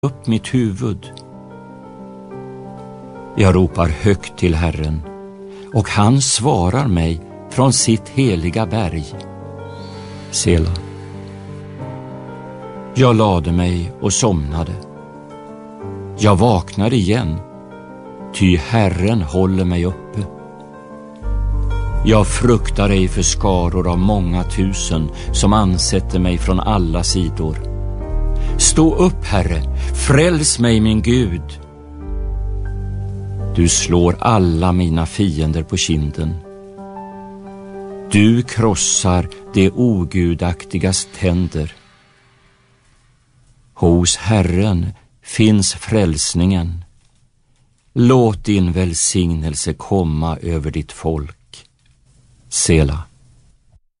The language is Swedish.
upp mitt huvud. Jag ropar högt till Herren, och han svarar mig från sitt heliga berg. Sela. Jag lade mig och somnade. Jag vaknar igen, ty Herren håller mig uppe. Jag fruktar ej för skaror av många tusen som ansätter mig från alla sidor. Stå upp, Herre, fräls mig, min Gud. Du slår alla mina fiender på kinden. Du krossar det ogudaktigas tänder. Hos Herren finns frälsningen. Låt din välsignelse komma över ditt folk. Sela.